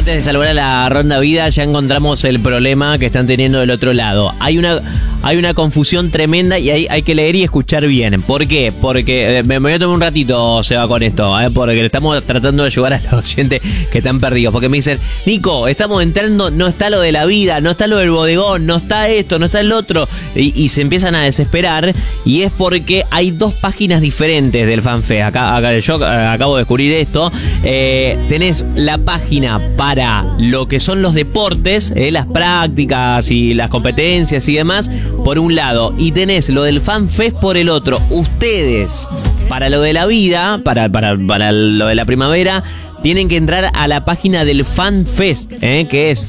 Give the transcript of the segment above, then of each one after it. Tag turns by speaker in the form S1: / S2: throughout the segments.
S1: antes de salvar a la ronda vida, ya encontramos el problema que están teniendo del otro lado. Hay una confusión tremenda y hay que leer y escuchar bien. ¿Por qué? Porque me voy a tomar un ratito, Seba, con esto, porque le estamos tratando de ayudar a los oyentes que están perdidos. Porque me dicen, Nico, estamos entrando, no está lo de la vida, no está lo del bodegón, no está esto, no está el otro. Y se empiezan a desesperar. Y es porque hay dos páginas diferentes del FanFest. Acá yo acabo de descubrir esto. Tenés la página para lo que son los deportes, las prácticas y las competencias y demás, por un lado, y tenés lo del FanFest por el otro. Ustedes, para lo de la vida, para lo de la primavera, tienen que entrar a la página del FanFest, que es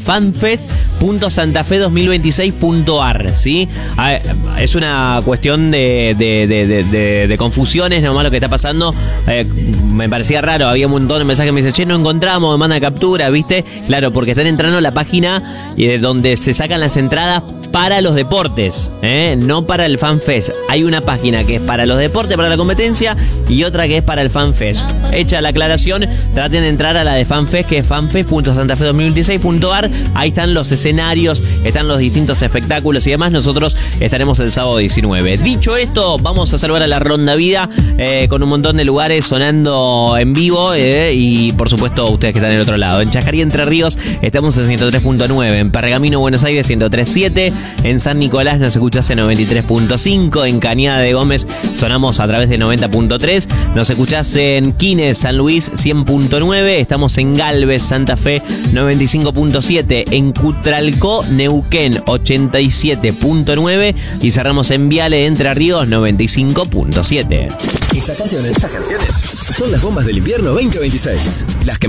S1: fanfest.santafe2026.ar, ¿sí? Es una cuestión de confusiones, nomás lo que está pasando. Me parecía raro, había un montón de mensajes que me dicen, che, no encontramos, me manda captura, ¿viste? Claro, porque están entrando a la página donde se sacan las entradas para los deportes, no para el FanFest. Hay una página que es para los deportes, para la competencia, y otra que es para el FanFest. Hecha la aclaración, traten de entrar a la de FanFest, que es fanfest.santafe2026.ar. Ahí están los escenarios, están los distintos espectáculos y demás. Nosotros estaremos el sábado 19. Dicho esto, vamos a salvar a la ronda vida con un montón de lugares sonando en vivo y por supuesto ustedes que están del otro lado. En Chajarí, Entre Ríos, estamos en 103.9. En Pergamino, Buenos Aires, 103.7. En San Nicolás nos escuchás en 93.5. En Cañada de Gómez sonamos a través de 90.3. Nos escuchás en Quines, San Luis, 100.9. Estamos en Galvez, Santa Fe, 95.7. En Cutralcó, Neuquén, 87.9. Y cerramos en Viale, Entre Ríos, 95.7.
S2: Estas canciones son las bombas del invierno 2026. Las que